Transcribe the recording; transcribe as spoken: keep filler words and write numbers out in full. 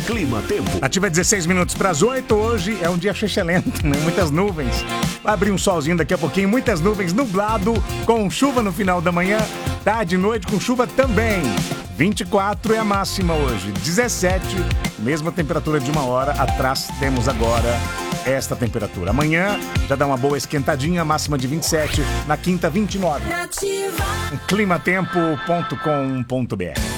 Clima Tempo. Ativa dezesseis minutos para as oito. Hoje é um dia xixelento, né? Muitas nuvens. Vai abrir um solzinho daqui a pouquinho. Muitas nuvens, nublado, com chuva no final da manhã. Tarde e noite com chuva também. vinte e quatro é a máxima hoje. dezessete, mesma temperatura de uma hora. Atrás temos agora esta temperatura. Amanhã já dá uma boa esquentadinha, máxima de vinte e sete. Na quinta, vinte e nove. climatempo ponto com ponto br.